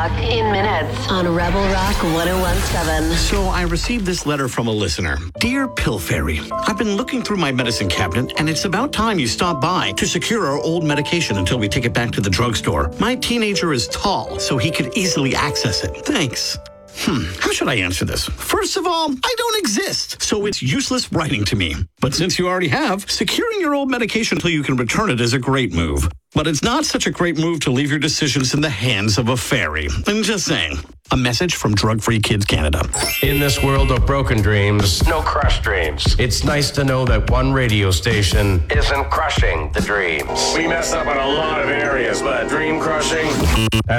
o'clock in minutes on Rebel Rock 101.7. So I received this letter from a listener. Dear Pill Fairy, I've been looking through my medicine cabinet, and it's about time you stop by to secure our old medication until we take it back to the drugstore. My teenager is tall, so he could easily access it. Thanks. How should I answer this? First of all, I don't exist, so it's useless writing to me. But since you already have, securing your old medication until you can return it is a great move. But it's not such a great move to leave your decisions in the hands of a fairy. I'm just saying. A message from Drug Free Kids Canada. In this world of broken dreams, no crushed dreams. It's nice to know that one radio station isn't crushing the dreams. We mess up on a lot of areas, but dream crushing,